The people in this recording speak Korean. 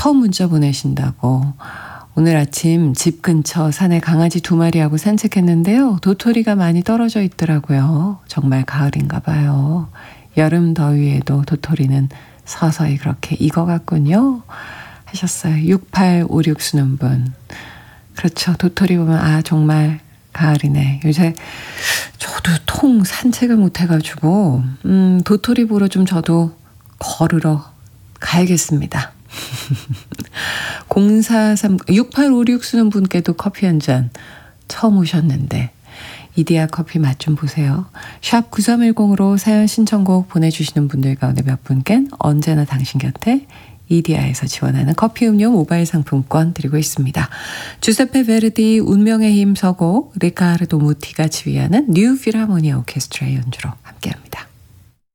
처음 문자 보내신다고. 오늘 아침 집 근처 산에 강아지 2마리하고 산책했는데요. 도토리가 많이 떨어져 있더라고요. 정말 가을인가 봐요. 여름 더위에도 도토리는 서서히 그렇게 익어갔군요. 하셨어요. 6856 쓰는 분. 그렇죠. 도토리 보면 정말 가을이네. 요새 저도 통 산책을 못 해가지고 도토리 보러 좀 저도 걸으러 가야겠습니다. 6856 쓰는 분께도 커피 한 잔 처음 오셨는데 이디야 커피 맛 좀 보세요. 샵 9310으로 사연 신청곡 보내주시는 분들 가운데 몇 분께는 언제나 당신 곁에 이디야에서 지원하는 커피 음료 모바일 상품권 드리고 있습니다. 주세페 베르디 운명의 힘 서곡 리카르도 무티가 지휘하는 뉴 필하모니 오케스트라의 연주로 함께합니다.